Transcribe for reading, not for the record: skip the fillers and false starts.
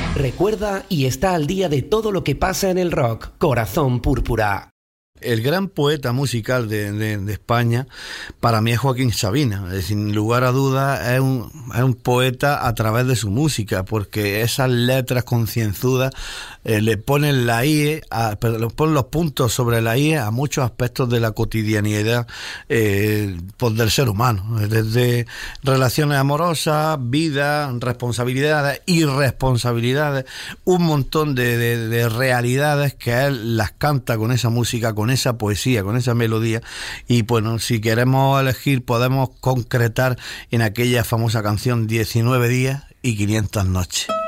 Recuerda y está al día de todo lo que pasa en el rock. Corazón Púrpura. El gran poeta musical de España para mí es Joaquín Sabina. Sin lugar a dudas es un poeta a través de su música, porque esas letras concienzudas le ponen le ponen los puntos sobre la I a muchos aspectos de la cotidianidad del ser humano, desde relaciones amorosas, vida, responsabilidades, irresponsabilidades, un montón de realidades que él las canta con esa música, con esa poesía, con esa melodía. Y bueno, si queremos elegir, podemos concretar en aquella famosa canción 19 días y 500 noches.